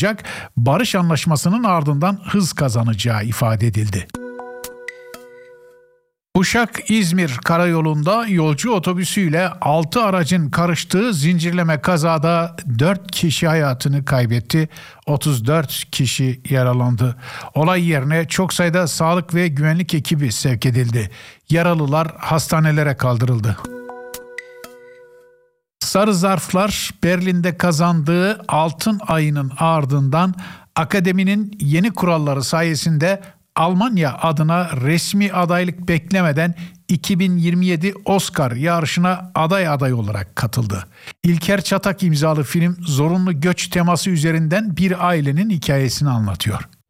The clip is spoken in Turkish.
barış anlaşmasının ardından hız kazanacağı ifade edildi. Uşak-İzmir karayolunda yolcu otobüsüyle 6 aracın karıştığı zincirleme kazada 4 kişi hayatını kaybetti, 34 kişi yaralandı. Olay yerine çok sayıda sağlık ve güvenlik ekibi sevk edildi. Yaralılar hastanelere kaldırıldı. Sarı Zarflar Berlin'de kazandığı altın ayının ardından akademinin yeni kuralları sayesinde Almanya adına resmi adaylık beklemeden 2027 Oscar yarışına aday olarak katıldı. İlker Çatak imzalı film zorunlu göç teması üzerinden bir ailenin hikayesini anlatıyor.